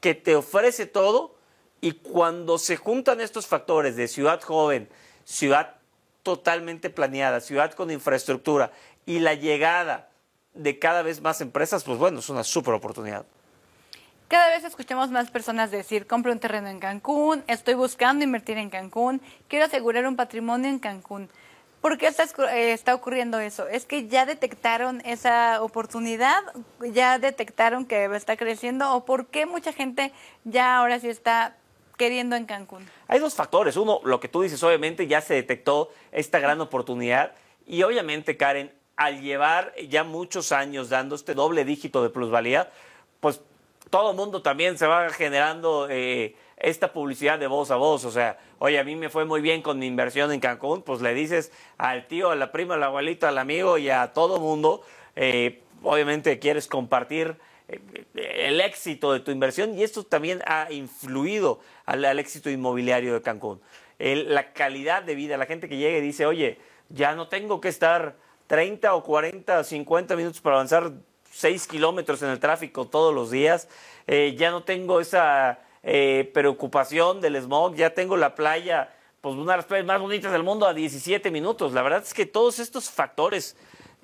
que te ofrece todo, y cuando se juntan estos factores de ciudad joven, ciudad totalmente planeada, ciudad con infraestructura y la llegada de cada vez más empresas, pues bueno, es una súper oportunidad. Cada vez escuchamos más personas decir, compro un terreno en Cancún, estoy buscando invertir en Cancún, quiero asegurar un patrimonio en Cancún. ¿Por qué está ocurriendo eso? ¿Es que ya detectaron esa oportunidad? ¿Ya detectaron que está creciendo? ¿O por qué mucha gente ya ahora sí está queriendo en Cancún? Hay dos factores. Uno, lo que tú dices, obviamente ya se detectó esta gran oportunidad y obviamente, Karen, al llevar ya muchos años dando este doble dígito de plusvalía, pues todo el mundo también se va generando esta publicidad de voz a voz. O sea, oye, a mí me fue muy bien con mi inversión en Cancún, pues le dices al tío, a la prima, al abuelito, al amigo y a todo mundo. Obviamente quieres compartir el éxito de tu inversión y esto también ha influido al éxito inmobiliario de Cancún. La calidad de vida, la gente que llega y dice, oye, ya no tengo que estar 30 o 40, 50 minutos para avanzar 6 kilómetros en el tráfico todos los días, ya no tengo esa preocupación del smog, ya tengo la playa, pues una de las playas más bonitas del mundo a 17 minutos. La verdad es que todos estos factores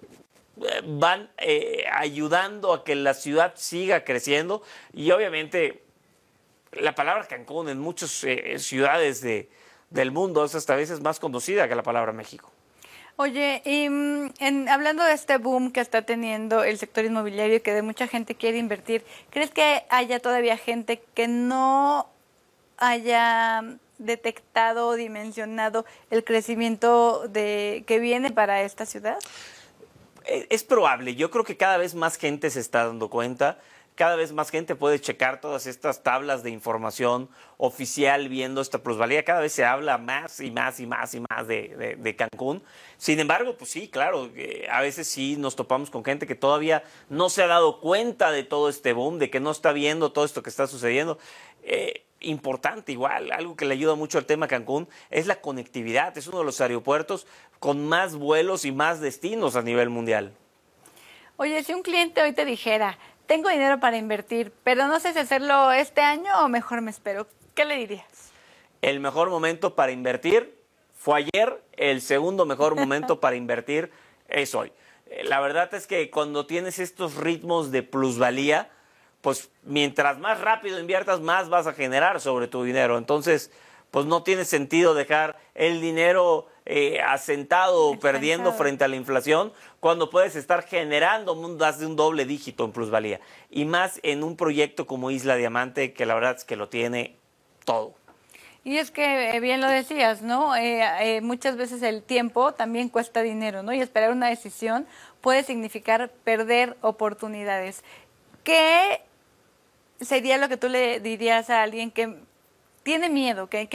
van ayudando a que la ciudad siga creciendo y obviamente la palabra Cancún en muchas ciudades del mundo es hasta a veces más conocida que la palabra México. Oye, y hablando de este boom que está teniendo el sector inmobiliario y que de mucha gente quiere invertir, ¿crees que haya todavía gente que no haya detectado o dimensionado el crecimiento que viene para esta ciudad? Es probable. Yo creo que cada vez más gente se está dando cuenta. Cada vez más gente puede checar todas estas tablas de información oficial viendo esta plusvalía. Cada vez se habla más y más y más y más de Cancún. Sin embargo, pues sí, claro, a veces sí nos topamos con gente que todavía no se ha dado cuenta de todo este boom, de que no está viendo todo esto que está sucediendo. Importante igual, algo que le ayuda mucho al tema Cancún es la conectividad. Es uno de los aeropuertos con más vuelos y más destinos a nivel mundial. Oye, si un cliente hoy te dijera, tengo dinero para invertir, pero no sé si hacerlo este año o mejor me espero, ¿qué le dirías? El mejor momento para invertir fue ayer, el segundo mejor momento para invertir es hoy. La verdad es que cuando tienes estos ritmos de plusvalía, pues mientras más rápido inviertas, más vas a generar sobre tu dinero. Entonces, pues no tiene sentido dejar el dinero asentado o perdiendo frente a la inflación cuando puedes estar generando más de un doble dígito en plusvalía. Y más en un proyecto como Isla Diamante, que la verdad es que lo tiene todo. Y es que bien lo decías, ¿no? Muchas veces el tiempo también cuesta dinero, ¿no? Y esperar una decisión puede significar perder oportunidades. ¿Qué sería lo que tú le dirías a alguien que tiene miedo, que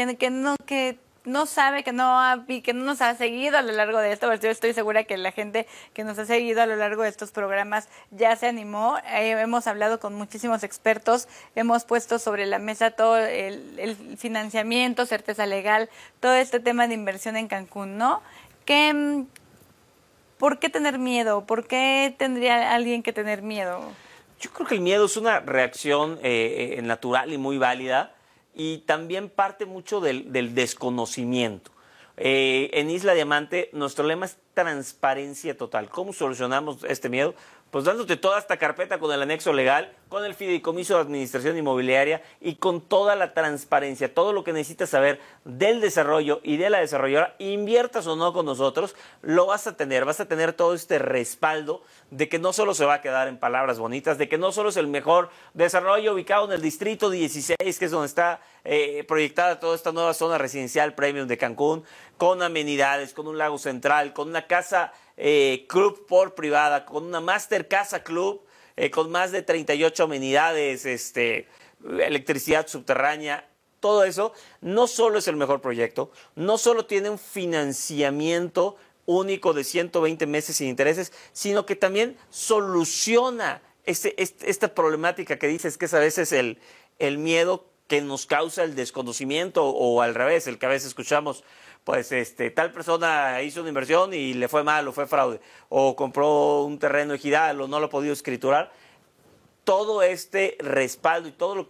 no sabe, que no nos ha seguido a lo largo de esto? Yo estoy segura que la gente que nos ha seguido a lo largo de estos programas ya se animó. Hemos hablado con muchísimos expertos, hemos puesto sobre la mesa todo el financiamiento, certeza legal, todo este tema de inversión en Cancún, ¿no? ¿Por qué tener miedo? ¿Por qué tendría alguien que tener miedo? Yo creo que el miedo es una reacción natural y muy válida y también parte mucho del desconocimiento. En Isla Diamante nuestro lema es transparencia total. ¿Cómo solucionamos este miedo? Pues dándote toda esta carpeta con el anexo legal, con el fideicomiso de administración inmobiliaria y con toda la transparencia, todo lo que necesitas saber del desarrollo y de la desarrolladora, inviertas o no con nosotros, lo vas a tener todo este respaldo de que no solo se va a quedar en palabras bonitas, de que no solo es el mejor desarrollo ubicado en el distrito 16, que es donde está proyectada toda esta nueva zona residencial premium de Cancún, con amenidades, con un lago central, con una casa club por privada, con una master casa club, con más de 38 amenidades, electricidad subterránea. Todo eso no solo es el mejor proyecto, no solo tiene un financiamiento único de 120 meses sin intereses, sino que también soluciona esta problemática que dices, que es a veces el miedo que nos causa el desconocimiento, o al revés, el que a veces escuchamos, pues tal persona hizo una inversión y le fue mal o fue fraude, o compró un terreno ejidal o no lo ha podido escriturar. Todo este respaldo y todo lo que